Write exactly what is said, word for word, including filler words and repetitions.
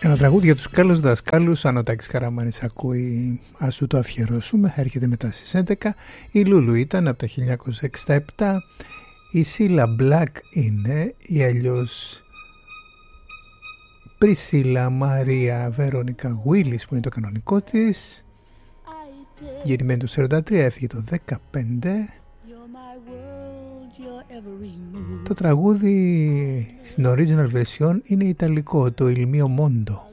Ένα τραγούδι για τους καλούς δασκάλους. Αν ο Τάκης Καραμάνης ακούει, ας του το αφιερώσουμε. Έρχεται μετά στις έντεκα. Η Λούλου ήταν από το χίλια εννιακόσια εξήντα επτά. Η Σίλα Μπλακ είναι, ή αλλιώς Πρισίλα Μαρία Βερόνικα Γουίλις, που είναι το κανονικό της. Γεννημένη το σαράντα τρία, έφυγε το δεκαπέντε. Το τραγούδι στην original version είναι ιταλικό, το Il mio mondo.